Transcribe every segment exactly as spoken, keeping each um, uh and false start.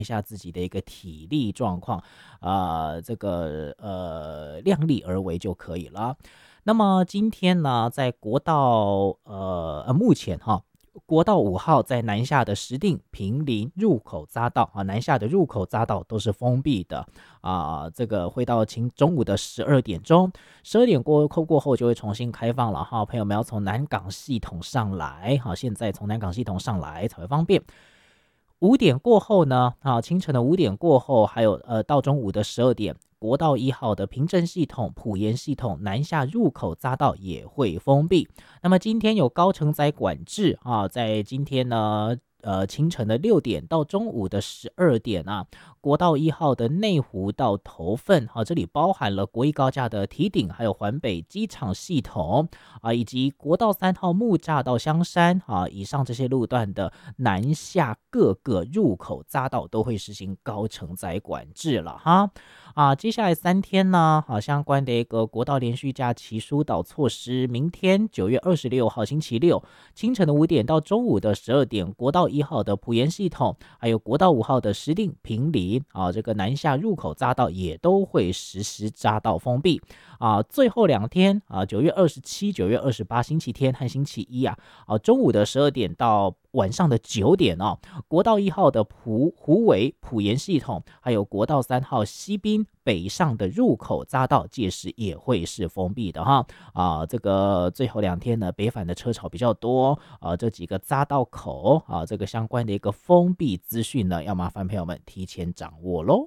一下自己的一个体力状况，呃，这个呃量力而为就可以了。那么今天呢，在国道呃呃目前哈。国道五号在南下的石碇、平林入口匝道啊，南下的入口匝道都是封闭的啊。这个会到清中午的十二点钟，十二点过后过后就会重新开放了哈。朋友们要从南港系统上来，好，现在从南港系统上来才会方便。五点过后呢，啊，清晨的五点过后，还有呃到中午的十二点，国道一号的平镇系统、埔盐系统南下入口匝道也会封闭。那么今天有高承载管制啊，在今天呢。呃，清晨的六点到中午的十二点啊，国道一号的内湖到头份，啊，这里包含了国一高架的堤顶，还有环北机场系统啊，以及国道三号木栅到香山啊，以上这些路段的南下各个入口匝道都会实行高承载管制了哈。啊，接下来三天呢，啊，相关的一个国道连续假期疏导措施，明天九月二十六号星期六清晨的五点到中午的十二点，国道一号的埔盐系统，还有国道五号的石碇、平林啊，这个南下入口匝道也都会实施匝道封闭啊。最后两天啊，九月二十七、九月二十八星期天和星期一啊，啊中午的十二点到晚上的九点哦，国道一号的埔湖尾埔盐系统，还有国道三号西滨北上的入口匝道，届时也会是封闭的哈。啊，这个最后两天呢，北返的车潮比较多啊，这几个匝道口啊，这个相关的一个封闭资讯呢，要麻烦朋友们提前掌握喽。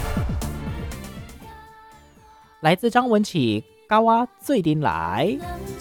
来自张文启，高啊最顶来。